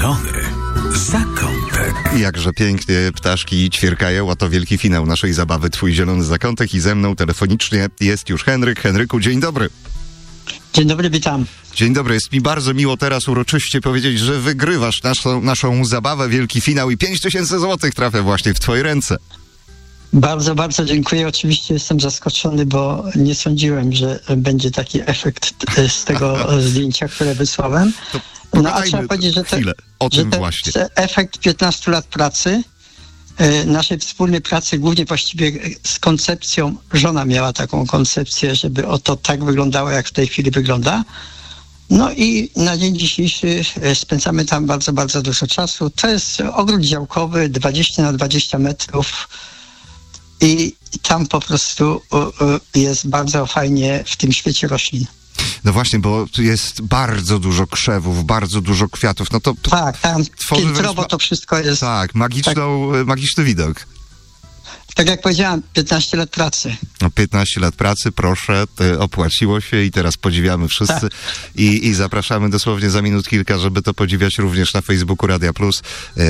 Zielony zakątek. Jakże pięknie ptaszki ćwierkają, a to wielki finał naszej zabawy Twój Zielony Zakątek i ze mną telefonicznie jest już Henryk. Henryku, dzień dobry. Dzień dobry, witam. Dzień dobry, jest mi bardzo miło teraz uroczyście powiedzieć, że wygrywasz naszą zabawę, wielki finał i 5000 złotych trafia właśnie w Twoje ręce. Bardzo, bardzo dziękuję. Oczywiście jestem zaskoczony, bo nie sądziłem, że będzie taki efekt z tego zdjęcia, które wysłałem. No a trzeba powiedzieć, że ten efekt 15 lat pracy, naszej wspólnej pracy, głównie właściwie z koncepcją, żona miała taką koncepcję, żeby oto tak wyglądało, jak w tej chwili wygląda. No i na dzień dzisiejszy spędzamy tam bardzo, bardzo dużo czasu. To jest ogród działkowy 20 na 20 metrów i tam po prostu jest bardzo fajnie w tym świecie roślin. No właśnie, bo tu jest bardzo dużo krzewów, bardzo dużo kwiatów. No to tak, tam filtrowo to wszystko jest. Tak, magiczny widok. Tak jak powiedziałem, 15 lat pracy. No 15 lat pracy, proszę, opłaciło się i teraz podziwiamy wszyscy. Tak. I zapraszamy dosłownie za minut kilka, żeby to podziwiać również na Facebooku Radia Plus.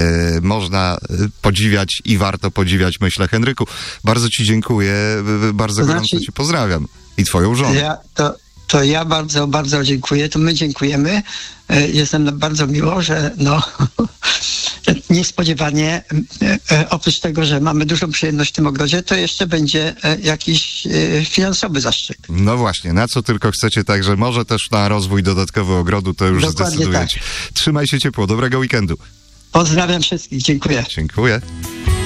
Można podziwiać i warto podziwiać, myślę. Henryku, bardzo Ci dziękuję, bardzo gorąco Cię pozdrawiam. I Twoją żonę. To ja bardzo, bardzo dziękuję. To my dziękujemy. Jest nam bardzo miło, że niespodziewanie, oprócz tego, że mamy dużą przyjemność w tym ogrodzie, to jeszcze będzie jakiś finansowy zastrzyk. No właśnie, na co tylko chcecie, także może też na rozwój dodatkowy ogrodu, to już dokładnie zdecydujecie. Tak. Trzymaj się ciepło, dobrego weekendu. Pozdrawiam wszystkich, dziękuję. Dziękuję.